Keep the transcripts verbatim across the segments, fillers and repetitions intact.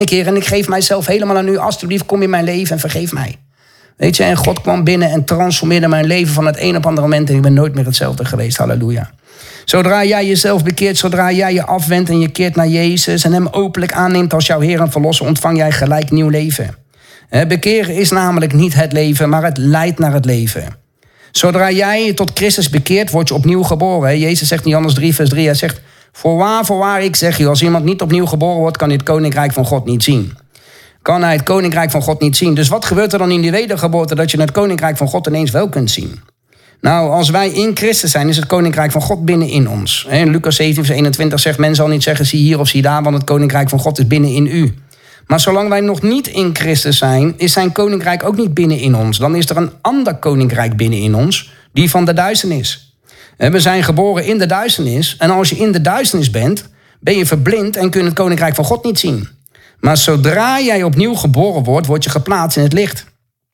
Heer, en ik geef mijzelf helemaal aan u. Alsjeblieft, kom in mijn leven en vergeef mij. Weet je, en God kwam binnen en transformeerde mijn leven van het een op het andere moment. En ik ben nooit meer hetzelfde geweest. Halleluja. Zodra jij jezelf bekeert, zodra jij je afwendt en je keert naar Jezus en hem openlijk aanneemt als jouw Heer en Verlosser, ontvang jij gelijk nieuw leven. Bekeren is namelijk niet het leven, maar het leidt naar het leven. Zodra jij je tot Christus bekeert, word je opnieuw geboren. Jezus zegt in Johannes drie, vers drie, hij zegt, voorwaar, voorwaar, ik zeg je, als iemand niet opnieuw geboren wordt, kan hij het koninkrijk van God niet zien. Kan hij het koninkrijk van God niet zien. Dus wat gebeurt er dan in die wedergeboorte dat je het koninkrijk van God ineens wel kunt zien? Nou, als wij in Christus zijn, is het koninkrijk van God binnenin ons. En Lucas zeventien, vers eenentwintig zegt, men zal niet zeggen, zie hier of zie daar, want het koninkrijk van God is binnenin u. Maar zolang wij nog niet in Christus zijn, is zijn koninkrijk ook niet binnenin ons. Dan is er een ander koninkrijk binnenin ons, die van de duisternis. We zijn geboren in de duisternis. En als je in de duisternis bent, ben je verblind en kun je het koninkrijk van God niet zien. Maar zodra jij opnieuw geboren wordt, word je geplaatst in het licht.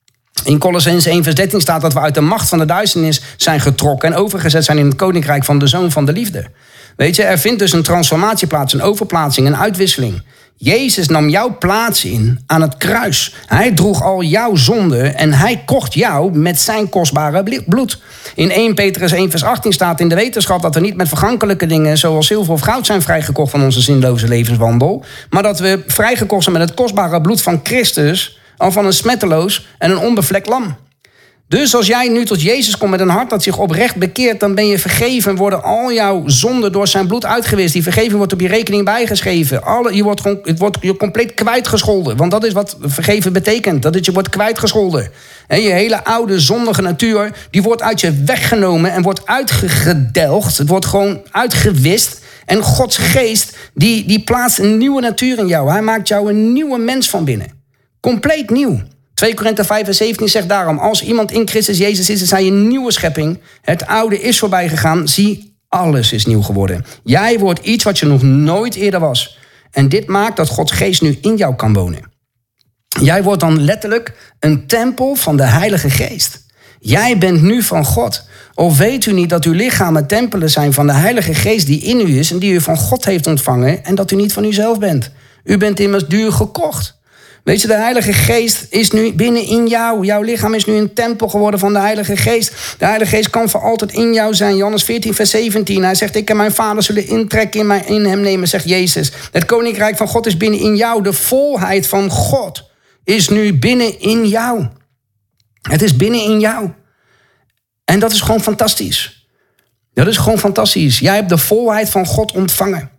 In Kolossenzen één vers dertien staat dat we uit de macht van de duisternis zijn getrokken en overgezet zijn in het koninkrijk van de Zoon van de liefde. Weet je, er vindt dus een transformatie plaats, een overplaatsing, een uitwisseling. Jezus nam jouw plaats in aan het kruis. Hij droeg al jouw zonde en hij kocht jou met zijn kostbare bloed. In eerste Petrus één vers achttien staat in de wetenschap dat we niet met vergankelijke dingen zoals zilver of goud zijn vrijgekocht van onze zinloze levenswandel, maar dat we vrijgekocht zijn met het kostbare bloed van Christus, al van een smetteloos en een onbevlekt lam. Dus als jij nu tot Jezus komt met een hart dat zich oprecht bekeert, dan ben je vergeven, worden al jouw zonden door zijn bloed uitgewist. Die vergeving wordt op je rekening bijgeschreven. Alle, je wordt gewoon, het wordt je compleet kwijtgescholden. Want dat is wat vergeven betekent. Dat is je wordt kwijtgescholden. En je hele oude zondige natuur, die wordt uit je weggenomen en wordt uitgedelgd. Het wordt gewoon uitgewist. En Gods geest, die, die plaatst een nieuwe natuur in jou. Hij maakt jou een nieuwe mens van binnen. Compleet nieuw. twee Korinthe vijf vers zeventien zegt daarom, als iemand in Christus Jezus is, is hij een nieuwe schepping. Het oude is voorbij gegaan. Zie, alles is nieuw geworden. Jij wordt iets wat je nog nooit eerder was. En dit maakt dat Gods geest nu in jou kan wonen. Jij wordt dan letterlijk een tempel van de Heilige Geest. Jij bent nu van God. Of weet u niet dat uw lichamen tempelen zijn van de Heilige Geest die in u is en die u van God heeft ontvangen en dat u niet van uzelf bent. U bent immers duur gekocht. Weet je, de Heilige Geest is nu binnen in jou. Jouw lichaam is nu een tempel geworden van de Heilige Geest. De Heilige Geest kan voor altijd in jou zijn. Johannes veertien vers zeventien. Hij zegt, ik en mijn Vader zullen intrekken in, mij, in hem nemen, zegt Jezus. Het Koninkrijk van God is binnen in jou. De volheid van God is nu binnen in jou. Het is binnen in jou. En dat is gewoon fantastisch. Dat is gewoon fantastisch. Jij hebt de volheid van God ontvangen.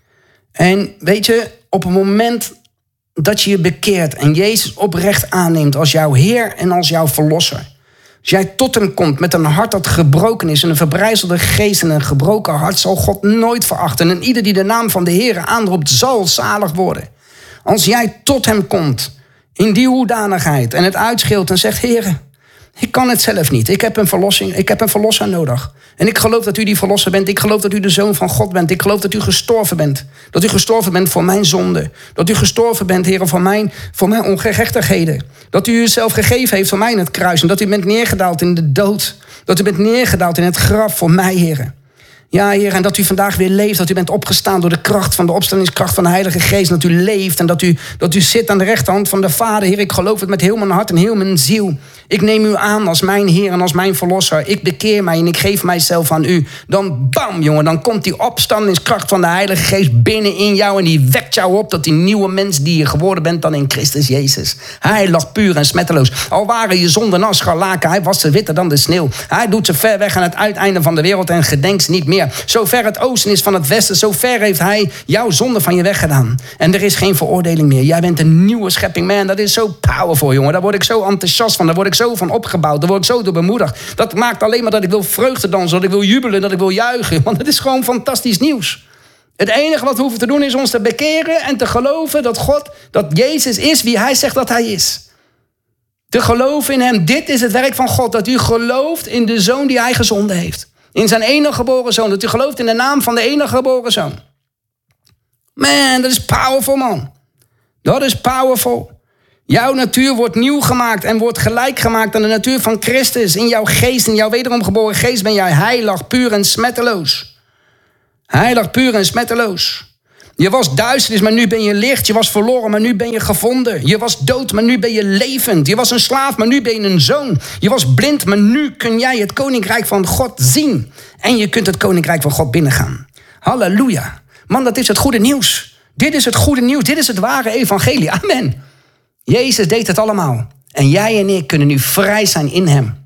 En weet je, op het moment dat je je bekeert en Jezus oprecht aanneemt als jouw Heer en als jouw Verlosser. Als jij tot hem komt met een hart dat gebroken is en een verbrijzelde geest en een gebroken hart, zal God nooit verachten. En ieder die de naam van de Heer aanroept, zal zalig worden. Als jij tot hem komt in die hoedanigheid en het uitschreeuwt en zegt, Heer, ik kan het zelf niet. Ik heb een verlossing. Ik heb een verlosser nodig. En ik geloof dat u die verlosser bent. Ik geloof dat u de Zoon van God bent. Ik geloof dat u gestorven bent. Dat u gestorven bent voor mijn zonde. Dat u gestorven bent, Heer, voor mijn, voor mijn ongerechtigheden. Dat u uzelf gegeven heeft voor mij in het kruis. En dat u bent neergedaald in de dood. Dat u bent neergedaald in het graf voor mij, Heer. Ja, Heer, en dat u vandaag weer leeft. Dat u bent opgestaan door de kracht van de opstandingskracht van de Heilige Geest. Dat u leeft en dat u, dat u zit aan de rechterhand van de Vader. Heer, ik geloof het met heel mijn hart en heel mijn ziel. Ik neem u aan als mijn Heer en als mijn Verlosser. Ik bekeer mij en ik geef mijzelf aan u. Dan bam, jongen, dan komt die opstandingskracht van de Heilige Geest binnen in jou. En die wekt jou op tot die nieuwe mens die je geworden bent dan in Christus Jezus. Hij lag puur en smetteloos. Al waren je zonden als scharlaken, hij was ze witter dan de sneeuw. Hij doet ze ver weg aan het uiteinde van de wereld en gedenkt ze niet meer. Zo ver het oosten is van het westen, zo ver heeft hij jouw zonde van je weggedaan. En er is geen veroordeling meer. Jij bent een nieuwe schepping. Man, dat is zo powerful, jongen. Daar word ik zo enthousiast van. Daar word ik zo van opgebouwd. Daar word ik zo door bemoedigd. Dat maakt alleen maar dat ik wil vreugde dansen, dat ik wil jubelen, dat ik wil juichen. Want het is gewoon fantastisch nieuws. Het enige wat we hoeven te doen is ons te bekeren en te geloven dat God, dat Jezus is wie hij zegt dat hij is. Te geloven in hem. Dit is het werk van God. Dat u gelooft in de Zoon die hij gezonden heeft. In zijn enige geboren Zoon. Dat u gelooft in de naam van de enige geboren Zoon. Man, dat is powerful, man. Dat is powerful. Jouw natuur wordt nieuw gemaakt en wordt gelijk gemaakt aan de natuur van Christus. In jouw geest, in jouw wederom geboren geest ben jij heilig, puur en smetteloos. Heilig, puur en smetteloos. Je was duisternis, maar nu ben je licht. Je was verloren, maar nu ben je gevonden. Je was dood, maar nu ben je levend. Je was een slaaf, maar nu ben je een zoon. Je was blind, maar nu kun jij het koninkrijk van God zien. En je kunt het koninkrijk van God binnengaan. Halleluja. Man, dat is het goede nieuws. Dit is het goede nieuws. Dit is het ware evangelie. Amen. Jezus deed het allemaal. En jij en ik kunnen nu vrij zijn in hem.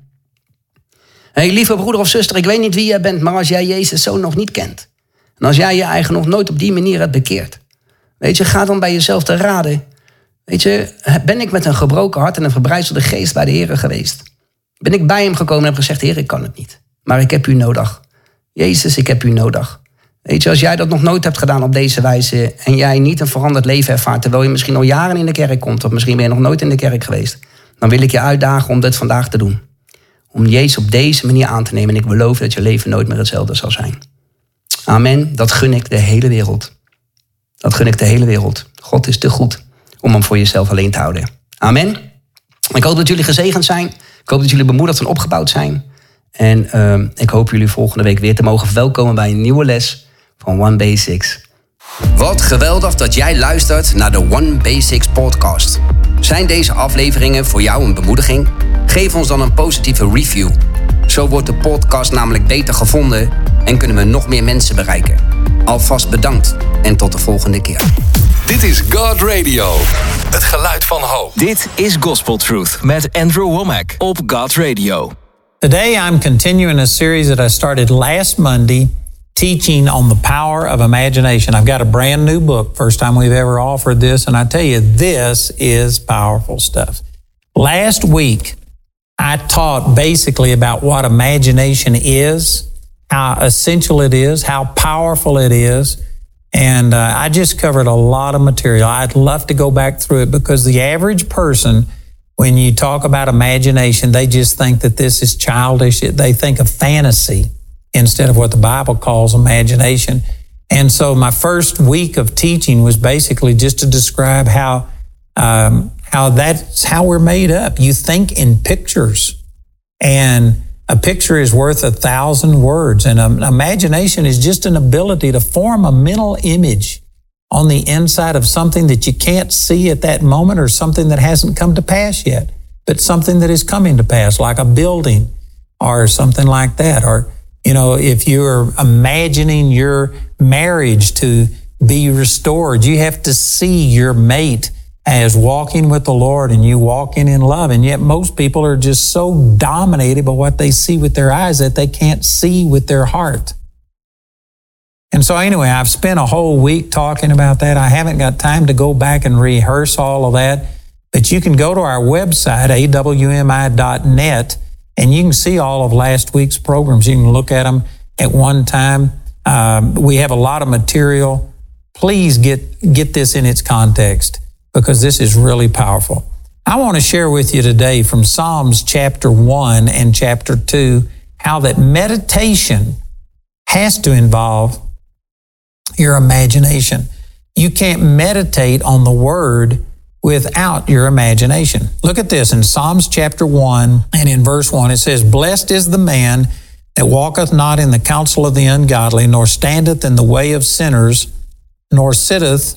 Hey, lieve broeder of zuster, ik weet niet wie jij bent, maar als jij Jezus zo nog niet kent. En als jij je eigen nog nooit op die manier hebt bekeerd. Weet je, ga dan bij jezelf te raden. Weet je, ben ik met een gebroken hart en een verbrijzelde geest bij de Heer geweest? Ben ik bij hem gekomen en heb gezegd, Heer, ik kan het niet. Maar ik heb u nodig. Jezus, ik heb u nodig. Weet je, als jij dat nog nooit hebt gedaan op deze wijze en jij niet een veranderd leven ervaart, terwijl je misschien al jaren in de kerk komt, of misschien ben je nog nooit in de kerk geweest, dan wil ik je uitdagen om dit vandaag te doen. Om Jezus op deze manier aan te nemen en ik beloof dat je leven nooit meer hetzelfde zal zijn. Amen, dat gun ik de hele wereld. Dat gun ik de hele wereld. God is te goed om hem voor jezelf alleen te houden. Amen. Ik hoop dat jullie gezegend zijn. Ik hoop dat jullie bemoedigd en opgebouwd zijn. En uh, ik hoop jullie volgende week weer te mogen verwelkomen bij een nieuwe les van One Basics. Wat geweldig dat jij luistert naar de One Basics podcast. Zijn deze afleveringen voor jou een bemoediging? Geef ons dan een positieve review. Zo wordt de podcast namelijk beter gevonden en kunnen we nog meer mensen bereiken. Alvast bedankt en tot de volgende keer. Dit is God Radio, het geluid van hoop. Dit is Gospel Truth met Andrew Wommack op God Radio. Today I'm continuing a series that I started last Monday, teaching on the power of imagination. I've got a brand new book, first time we've ever offered this, and I tell you, this is powerful stuff. Last week, I taught basically about what imagination is, how essential it is, how powerful it is, and uh, I just covered a lot of material. I'd love to go back through it because the average person, when you talk about imagination, they just think that this is childish. They think of fantasy instead of what the Bible calls imagination. And so my first week of teaching was basically just to describe how um, how that's how we're made up. You think in pictures, and a picture is worth a thousand words. And um, imagination is just an ability to form a mental image on the inside of something that you can't see at that moment or something that hasn't come to pass yet, but something that is coming to pass, like a building or something like that. Or, you know, if you're imagining your marriage to be restored, you have to see your mate as walking with the Lord and you walking in love. And yet most people are just so dominated by what they see with their eyes that they can't see with their heart. And so anyway, I've spent a whole week talking about that. I haven't got time to go back and rehearse all of that, but you can go to our website, A W M I dot net, and you can see all of last week's programs. You can look at them at one time. Um, we have a lot of material. Please get, get this in its context because this is really powerful. I want to share with you today from Psalms chapter one and chapter two, how that meditation has to involve your imagination. You can't meditate on the Word without your imagination. Look at this in Psalms chapter one and in verse one, it says, "Blessed is the man that walketh not in the counsel of the ungodly, nor standeth in the way of sinners, nor sitteth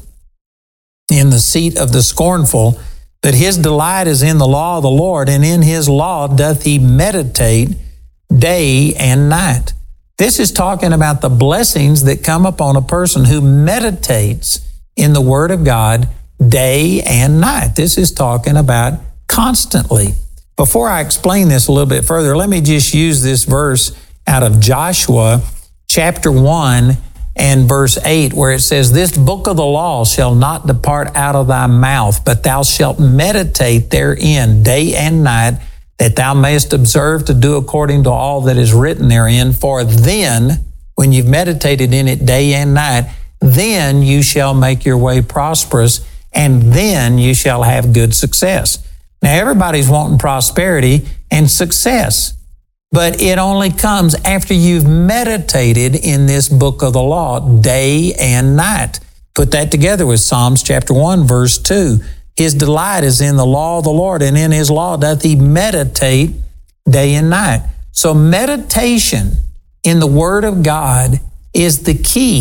in the seat of the scornful, but his delight is in the law of the Lord, and in his law doth he meditate day and night." This is talking about the blessings that come upon a person who meditates in the Word of God day and night. This is talking about constantly. Before I explain this a little bit further, let me just use this verse out of Joshua chapter one and verse eight, where it says, "This book of the law shall not depart out of thy mouth, but thou shalt meditate therein day and night, that thou mayest observe to do according to all that is written therein. For then, when you've meditated in it day and night, then you shall make your way prosperous, and then you shall have good success." Now, everybody's wanting prosperity and success, but it only comes after you've meditated in this book of the law day and night. Put that together with Psalms chapter one, verse two. "His delight is in the law of the Lord, and in his law doth he meditate day and night." So meditation in the Word of God is the key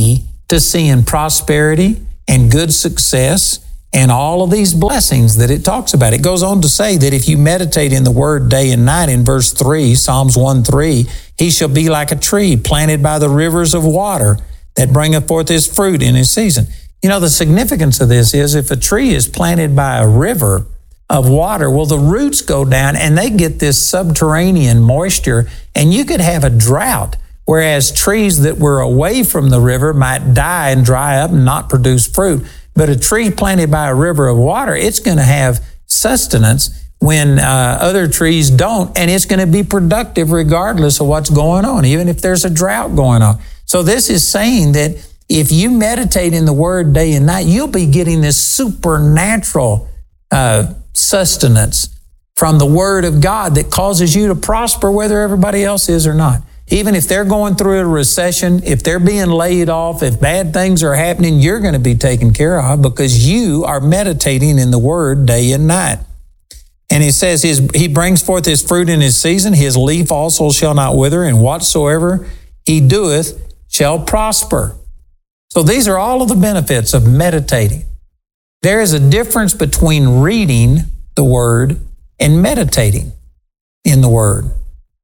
to seeing prosperity and good success and all of these blessings that it talks about. It goes on to say that if you meditate in the word day and night, in verse three, Psalms one three, he shall be like a tree planted by the rivers of water that bringeth forth his fruit in his season. You know, the significance of this is if a tree is planted by a river of water, well, the roots go down and they get this subterranean moisture, and you could have a drought, whereas trees that were away from the river might die and dry up and not produce fruit. But a tree planted by a river of water, it's going to have sustenance when uh, other trees don't, and it's going to be productive regardless of what's going on, even if there's a drought going on. So this is saying that if you meditate in the Word day and night, you'll be getting this supernatural uh, sustenance from the Word of God that causes you to prosper whether everybody else is or not. Even if they're going through a recession, if they're being laid off, if bad things are happening, you're going to be taken care of because you are meditating in the Word day and night. And he says his, he brings forth his fruit in his season, his leaf also shall not wither, and whatsoever he doeth shall prosper. So these are all of the benefits of meditating. There is a difference between reading the Word and meditating in the Word.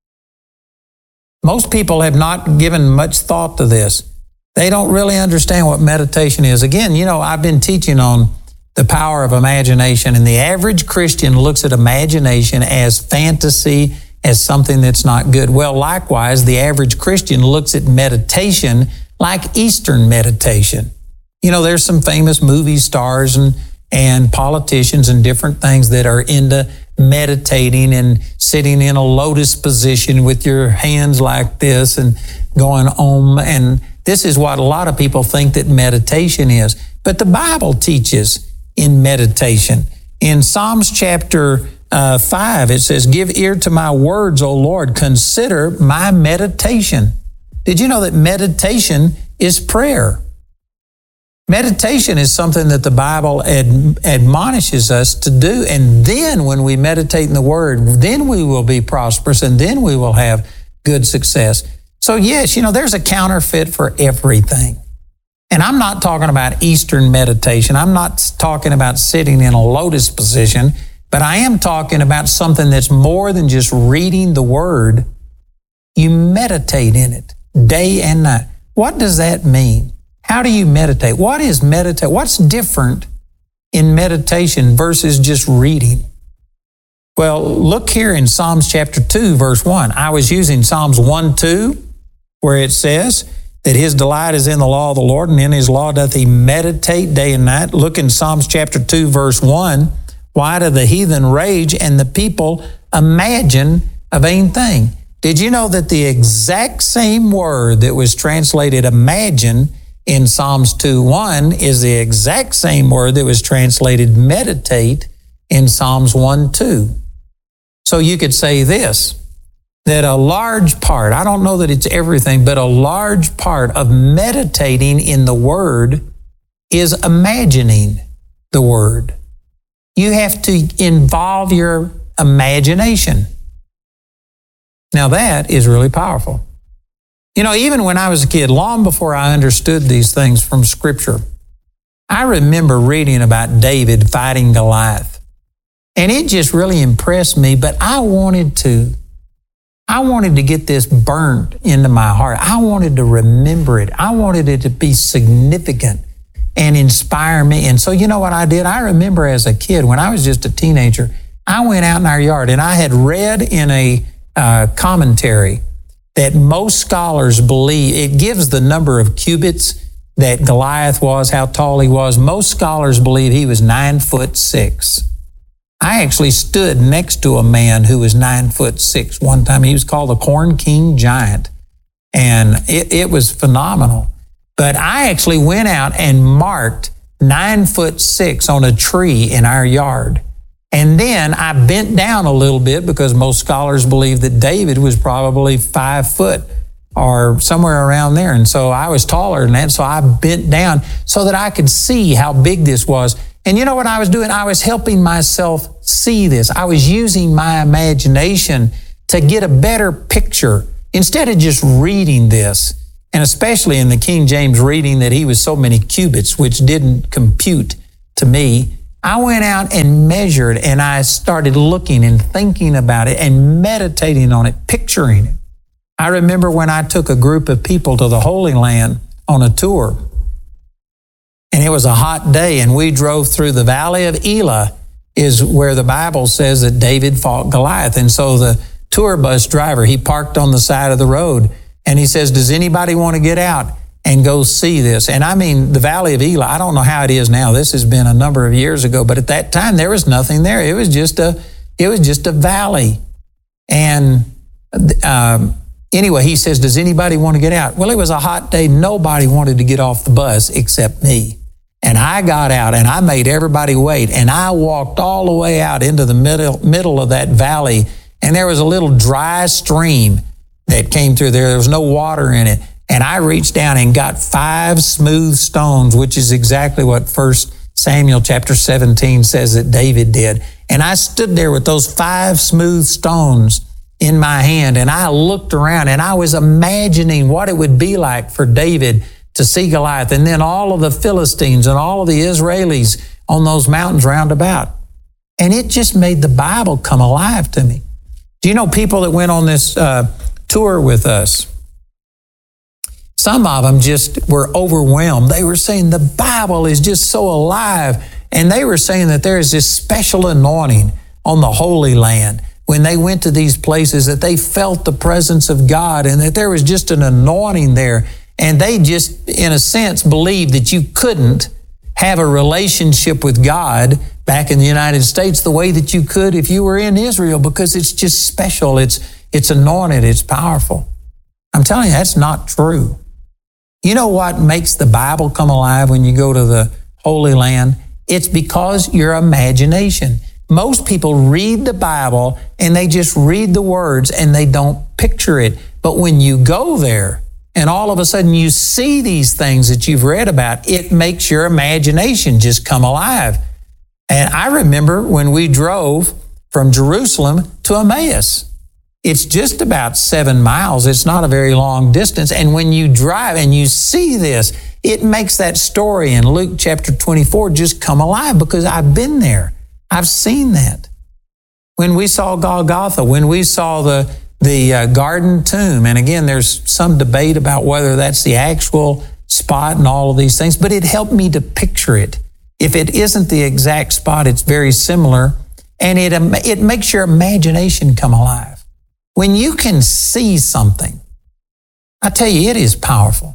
Most people have not given much thought to this. They don't really understand what meditation is. Again, you know, I've been teaching on the power of imagination, and the average Christian looks at imagination as fantasy, as something that's not good. Well, likewise, the average Christian looks at meditation like Eastern meditation. You know, there's some famous movie stars and, and politicians and different things that are into meditating and sitting in a lotus position with your hands like this and going om. And this is what a lot of people think that meditation is. But the Bible teaches in meditation. In Psalms chapter uh, five, it says, give ear to my words, O Lord, consider my meditation. Did you know that meditation is prayer? Meditation is something that the Bible ad, admonishes us to do. And then when we meditate in the Word, then we will be prosperous and then we will have good success. So yes, you know, there's a counterfeit for everything. And I'm not talking about Eastern meditation. I'm not talking about sitting in a lotus position, but I am talking about something that's more than just reading the Word. You meditate in it day and night. What does that mean? How do you meditate? What is meditate? What's different in meditation versus just reading? Well, look here in Psalms chapter two, verse one. I was using Psalms one two, where it says that his delight is in the law of the Lord, and in his law doth he meditate day and night. Look in Psalms chapter two, verse one. Why do the heathen rage and the people imagine a vain thing? Did you know that the exact same word that was translated imagine in Psalms two one is the exact same word that was translated meditate in Psalms one two. So you could say this, that a large part, I don't know that it's everything, but a large part of meditating in the Word is imagining the Word. You have to involve your imagination. Now that is really powerful. You know, even when I was a kid, long before I understood these things from Scripture, I remember reading about David fighting Goliath. And it just really impressed me, but I wanted to, I wanted to get this burnt into my heart. I wanted to remember it. I wanted it to be significant and inspire me. And so you know what I did? I remember as a kid, when I was just a teenager, I went out in our yard and I had read in a uh, commentary that most scholars believe, it gives the number of cubits that Goliath was, how tall he was. Most scholars believe he was nine foot six. I actually stood next to a man who was nine foot six one time. He was called the Corn King Giant. And it, it was phenomenal. But I actually went out and marked nine foot six on a tree in our yard. And then I bent down a little bit because most scholars believe that David was probably five foot or somewhere around there. And so I was taller than that. So I bent down so that I could see how big this was. And you know what I was doing? I was helping myself see this. I was using my imagination to get a better picture. Instead of just reading this, and especially in the King James reading that he was so many cubits, which didn't compute to me. I went out and measured, and I started looking and thinking about it and meditating on it, picturing it. I remember when I took a group of people to the Holy Land on a tour, and it was a hot day, and we drove through the Valley of Elah, is where the Bible says that David fought Goliath. And so the tour bus driver, he parked on the side of the road, and he says, does anybody want to get out and go see this? And I mean, the Valley of Elah, I don't know how it is now. This has been a number of years ago, but at that time, there was nothing there. It was just a, it was just a valley. And um, anyway, he says, does anybody want to get out? Well, it was a hot day. Nobody wanted to get off the bus except me. And I got out, and I made everybody wait, and I walked all the way out into the middle, middle of that valley, and there was a little dry stream that came through there. There was no water in it. And I reached down and got five smooth stones, which is exactly what First Samuel chapter seventeen says that David did. And I stood there with those five smooth stones in my hand, and I looked around, and I was imagining what it would be like for David to see Goliath, and then all of the Philistines and all of the Israelis on those mountains round about. And it just made the Bible come alive to me. Do you know people that went on this uh, tour with us? Some of them just were overwhelmed. They were saying the Bible is just so alive. And they were saying that there is this special anointing on the Holy Land when they went to these places, that they felt the presence of God and that there was just an anointing there. And they just, in a sense, believed that you couldn't have a relationship with God back in the United States the way that you could if you were in Israel, because it's just special. It's, it's anointed. It's powerful. I'm telling you, that's not true. You know what makes the Bible come alive when you go to the Holy Land? It's because your imagination. Most people read the Bible and they just read the words and they don't picture it. But when you go there, and all of a sudden you see these things that you've read about, it makes your imagination just come alive. And I remember when we drove from Jerusalem to Emmaus. It's just about seven miles. It's not a very long distance. And when you drive and you see this, it makes that story in Luke chapter twenty-four just come alive, because I've been there. I've seen that. When we saw Golgotha, when we saw the The uh, garden tomb. And again, there's some debate about whether that's the actual spot and all of these things, but it helped me to picture it. If it isn't the exact spot, it's very similar, and it, it makes your imagination come alive. When you can see something, I tell you, it is powerful.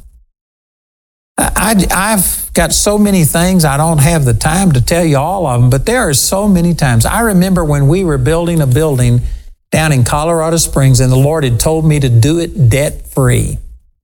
I, I've got so many things, I don't have the time to tell you all of them, but there are so many times. I remember when we were building a building down in Colorado Springs, and the Lord had told me to do it debt-free.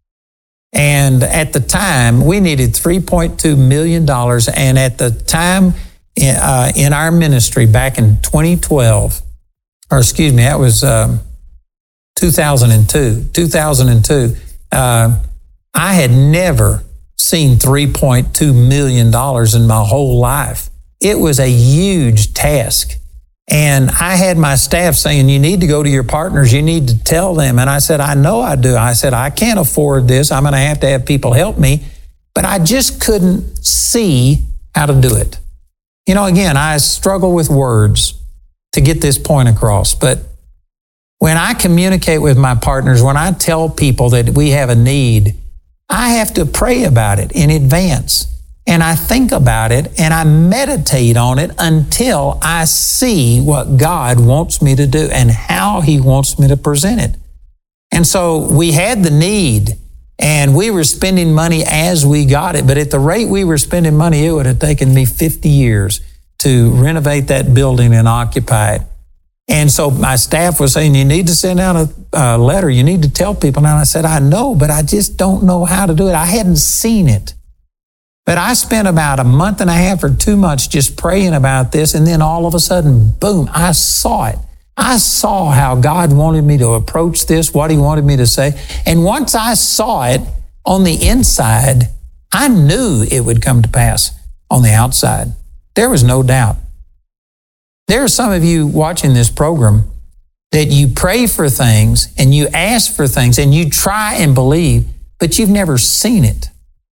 And at the time, we needed three point two million dollars. And at the time in, uh, in our ministry back in twenty twelve, or excuse me, that was um, two thousand two, two thousand two, uh, I had never seen three point two million dollars in my whole life. It was a huge task. And I had my staff saying, you need to go to your partners. You need to tell them. And I said, I know I do. I said, I can't afford this. I'm going to have to have people help me. But I just couldn't see how to do it. You know, again, I struggle with words to get this point across. But when I communicate with my partners, when I tell people that we have a need, I have to pray about it in advance. And I think about it and I meditate on it until I see what God wants me to do and how He wants me to present it. And so we had the need and we were spending money as we got it. But at the rate we were spending money, it would have taken me fifty years to renovate that building and occupy it. And so my staff was saying, you need to send out a, a letter. You need to tell people. And I said, I know, but I just don't know how to do it. I hadn't seen it. But I spent about a month and a half or two months just praying about this. And then all of a sudden, boom, I saw it. I saw how God wanted me to approach this, what He wanted me to say. And once I saw it on the inside, I knew it would come to pass on the outside. There was no doubt. There are some of you watching this program that you pray for things and you ask for things and you try and believe, but you've never seen it.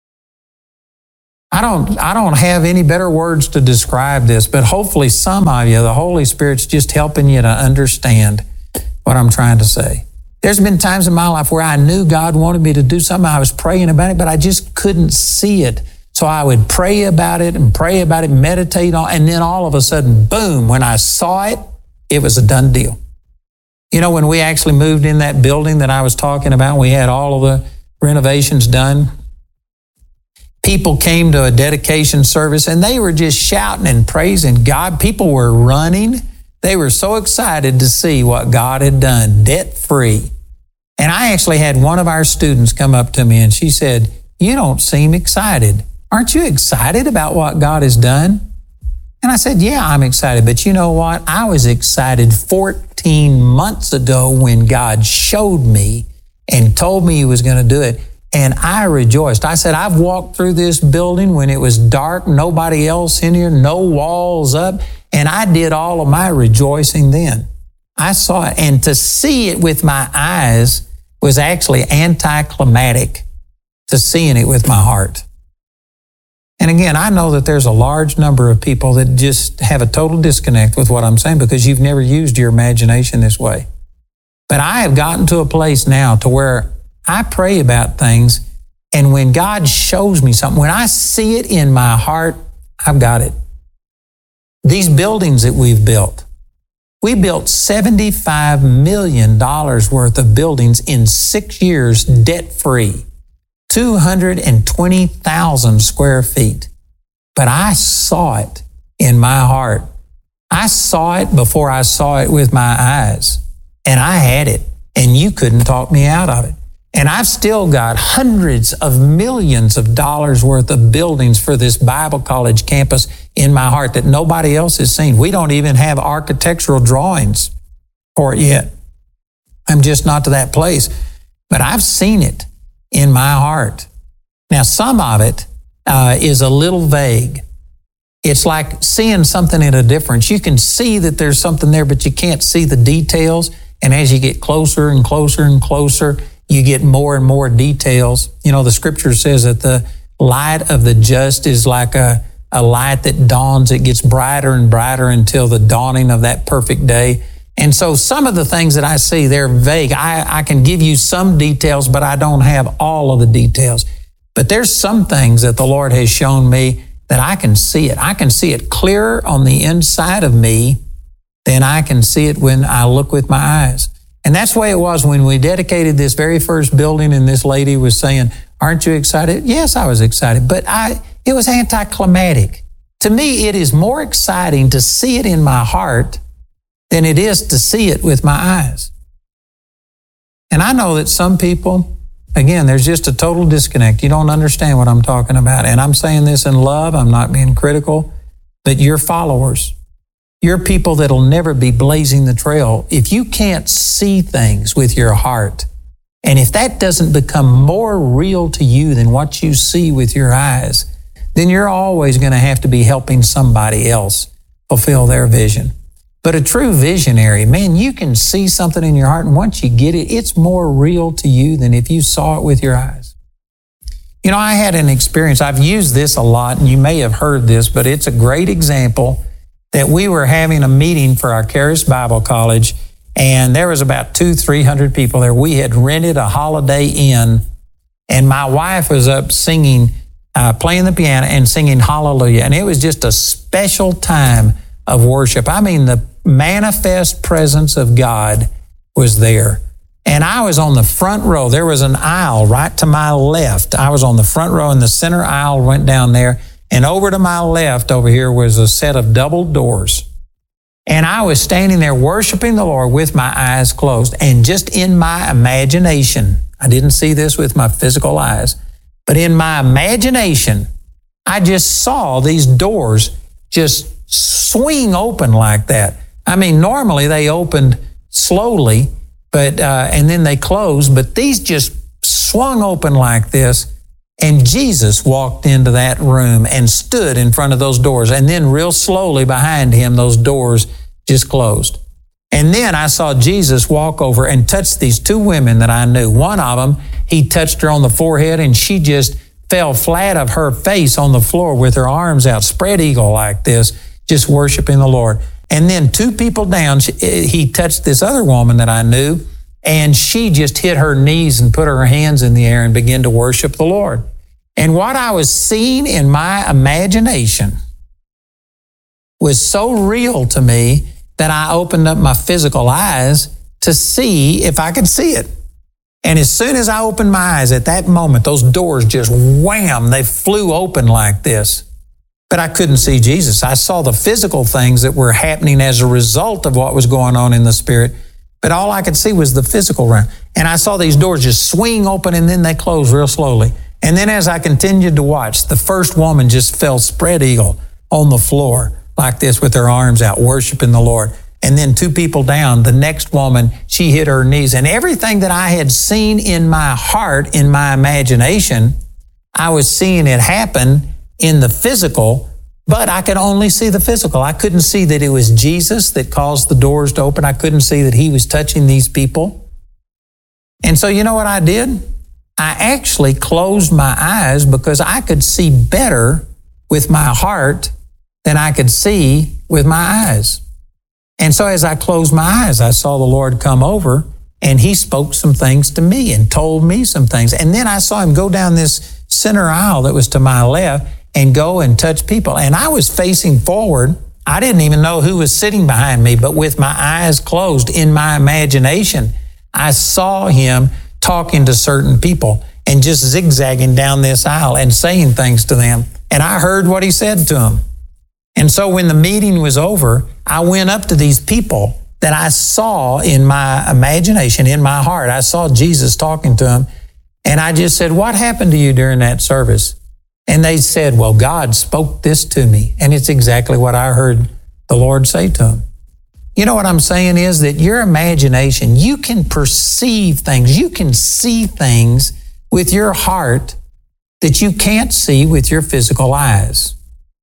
I don't, I don't have any better words to describe this, but hopefully some of you, the Holy Spirit's just helping you to understand what I'm trying to say. There's been times in my life where I knew God wanted me to do something. I was praying about it, but I just couldn't see it. So I would pray about it and pray about it, meditate on, and then all of a sudden, boom, when I saw it, it was a done deal. You know, when we actually moved in that building that I was talking about, we had all of the renovations done. People came to a dedication service and they were just shouting and praising God. People were running. They were so excited to see what God had done, debt-free. And I actually had one of our students come up to me and she said, "You don't seem excited. Aren't you excited about what God has done?" And I said, "Yeah, I'm excited. But you know what? I was excited fourteen months ago when God showed me and told me He was going to do it. And I rejoiced." I said, "I've walked through this building when it was dark, nobody else in here, no walls up, and I did all of my rejoicing then." I saw it, and to see it with my eyes was actually anticlimactic to seeing it with my heart. And again, I know that there's a large number of people that just have a total disconnect with what I'm saying because you've never used your imagination this way. But I have gotten to a place now to where I pray about things, and when God shows me something, when I see it in my heart, I've got it. These buildings that we've built, we built seventy-five million dollars worth of buildings in six years, debt-free, two hundred twenty thousand square feet. But I saw it in my heart. I saw it before I saw it with my eyes, and I had it, and you couldn't talk me out of it. And I've still got hundreds of millions of dollars worth of buildings for this Bible college campus in my heart that nobody else has seen. We don't even have architectural drawings for it yet. I'm just not to that place. But I've seen it in my heart. Now, some of it uh, is a little vague. It's like seeing something at a difference. You can see that there's something there, but you can't see the details. And as you get closer and closer and closer, you get more and more details. You know, the scripture says that the light of the just is like a, a light that dawns. It gets brighter and brighter until the dawning of that perfect day. And so some of the things that I see, they're vague. I, I can give you some details, but I don't have all of the details. But there's some things that the Lord has shown me that I can see it. I can see it clearer on the inside of me than I can see it when I look with my eyes. And that's the way it was when we dedicated this very first building, and this lady was saying, "Aren't you excited?" Yes, I was excited, but I it was anticlimactic. To me, it is more exciting to see it in my heart than it is to see it with my eyes. And I know that some people, again, there's just a total disconnect. You don't understand what I'm talking about. And I'm saying this in love. I'm not being critical, but you're followers. You're people that'll never be blazing the trail. If you can't see things with your heart, and if that doesn't become more real to you than what you see with your eyes, then you're always going to have to be helping somebody else fulfill their vision. But a true visionary, man, you can see something in your heart, and once you get it, it's more real to you than if you saw it with your eyes. You know, I had an experience. I've used this a lot, and you may have heard this, but it's a great example that we were having a meeting for our Charis Bible College, and there was about two, three hundred people there. We had rented a Holiday Inn, and my wife was up singing, uh, playing the piano and singing Hallelujah, and it was just a special time of worship. I mean, the manifest presence of God was there. And I was on the front row. There was an aisle right to my left. I was on the front row, and the center aisle went down there. And over to my left over here was a set of double doors. And I was standing there worshiping the Lord with my eyes closed. And just in my imagination, I didn't see this with my physical eyes, but in my imagination, I just saw these doors just swing open like that. I mean, normally they opened slowly, but uh, and then they closed, but these just swung open like this. And Jesus walked into that room and stood in front of those doors. And then real slowly behind him, those doors just closed. And then I saw Jesus walk over and touch these two women that I knew. One of them, he touched her on the forehead, and she just fell flat of her face on the floor with her arms out, spread eagle like this, just worshiping the Lord. And then two people down, he touched this other woman that I knew, and she just hit her knees and put her hands in the air and began to worship the Lord. And what I was seeing in my imagination was so real to me that I opened up my physical eyes to see if I could see it. And as soon as I opened my eyes at that moment, those doors just wham, they flew open like this. But I couldn't see Jesus. I saw the physical things that were happening as a result of what was going on in the Spirit, but all I could see was the physical realm. And I saw these doors just swing open, and then they closed real slowly. And then as I continued to watch, the first woman just fell spread eagle on the floor like this with her arms out, worshiping the Lord. And then two people down, the next woman, she hit her knees. And everything that I had seen in my heart, in my imagination, I was seeing it happen in the physical, but I could only see the physical. I couldn't see that it was Jesus that caused the doors to open. I couldn't see that he was touching these people. And so you know what I did? I actually closed my eyes because I could see better with my heart than I could see with my eyes. And so as I closed my eyes, I saw the Lord come over, and he spoke some things to me and told me some things. And then I saw him go down this center aisle that was to my left and go and touch people. And I was facing forward. I didn't even know who was sitting behind me, but with my eyes closed in my imagination, I saw him talking to certain people and just zigzagging down this aisle and saying things to them. And I heard what he said to them. And so when the meeting was over, I went up to these people that I saw in my imagination, in my heart. I saw Jesus talking to them. And I just said, what happened to you during that service? And they said, well, God spoke this to me. And it's exactly what I heard the Lord say to them. You know what I'm saying is that your imagination, you can perceive things, you can see things with your heart that you can't see with your physical eyes.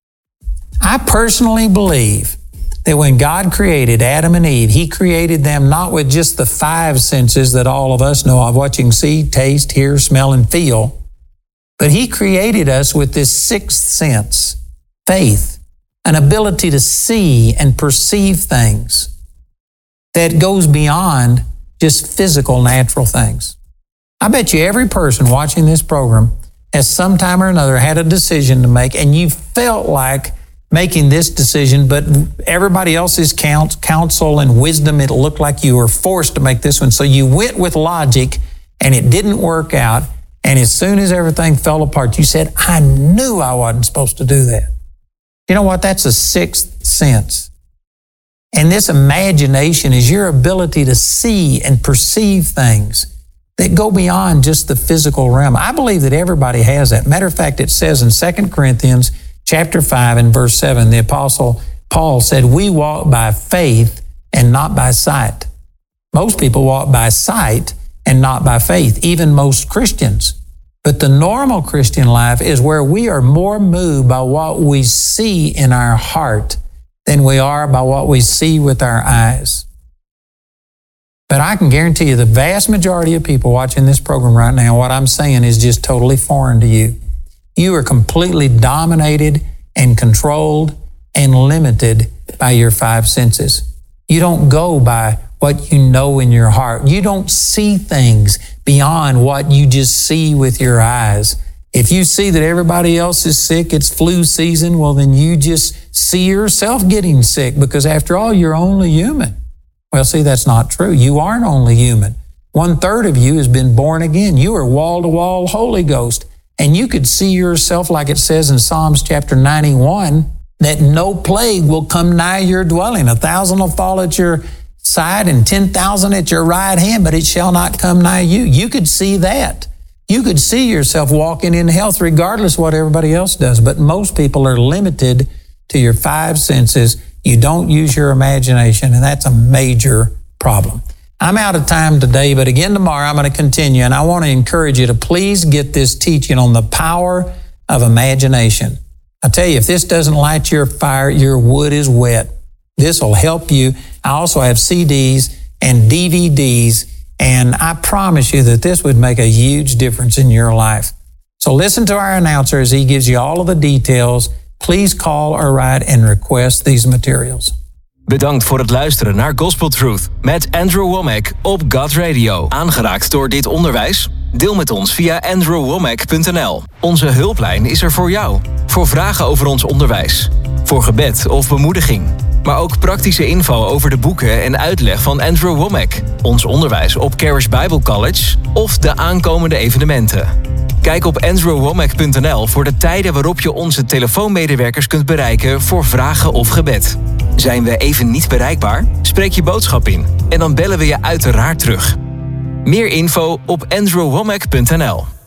I personally believe that when God created Adam and Eve, he created them not with just the five senses that all of us know of, what you can see, taste, hear, smell, and feel, but he created us with this sixth sense, faith, an ability to see and perceive things that goes beyond just physical, natural things. I bet you every person watching this program has sometime or another had a decision to make, and you felt like making this decision, but everybody else's counsel and wisdom, it looked like you were forced to make this one. So you went with logic, and it didn't work out. And as soon as everything fell apart, you said, I knew I wasn't supposed to do that. You know what? That's a sixth sense. And this imagination is your ability to see and perceive things that go beyond just the physical realm. I believe that everybody has that. Matter of fact, it says in Second Corinthians chapter five and verse seven, the Apostle Paul said, we walk by faith and not by sight. Most people walk by sight and not by faith, even most Christians. But the normal Christian life is where we are more moved by what we see in our heart than we are by what we see with our eyes. But I can guarantee you the vast majority of people watching this program right now, what I'm saying is just totally foreign to you. You are completely dominated and controlled and limited by your five senses. You don't go by what you know in your heart. You don't see things beyond what you just see with your eyes. If you see that everybody else is sick, it's flu season, well, then you just see yourself getting sick because after all, you're only human. Well, see, that's not true. You aren't only human. One third of you has been born again. You are wall-to-wall Holy Ghost. And you could see yourself, like it says in Psalms chapter ninety-one, that no plague will come nigh your dwelling. A thousand will fall at your side and ten thousand at your right hand, but it shall not come nigh you. You could see that. You could see yourself walking in health regardless of what everybody else does. But most people are limited to your five senses. You don't use your imagination, and that's a major problem. I'm out of time today, but again tomorrow I'm going to continue, and I want to encourage you to please get this teaching on the power of imagination. I tell you, if this doesn't light your fire, your wood is wet. This will help you. I also have C Ds and D V Ds, and I promise you that this would make a huge difference in your life. So listen to our announcer as he gives you all of the details. Please call or write and request these materials. Bedankt voor het luisteren naar Gospel Truth met Andrew Wommack op God Radio. Aangeraakt door dit onderwijs? Deel met ons via andrew wommack punt n l. Onze hulplijn is er voor jou. Voor vragen over ons onderwijs. Voor gebed of bemoediging. Maar ook praktische info over de boeken en uitleg van Andrew Wommack. Ons onderwijs op Charis Bible College of de aankomende evenementen. Kijk op andrew wommack punt n l voor de tijden waarop je onze telefoonmedewerkers kunt bereiken voor vragen of gebed. Zijn we even niet bereikbaar? Spreek je boodschap in en dan bellen we je uiteraard terug. Meer info op andrew wommack punt n l.